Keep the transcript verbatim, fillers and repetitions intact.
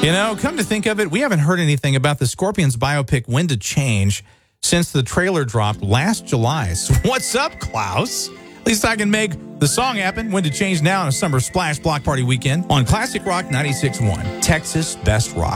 You know, come to think of it, we haven't heard anything about the Scorpions biopic When to Change since the trailer dropped last July. So what's up, Klaus? At least I can make the song happen. When to Change now on a summer splash block party weekend on Classic Rock ninety-six point one, Texas Best Rock.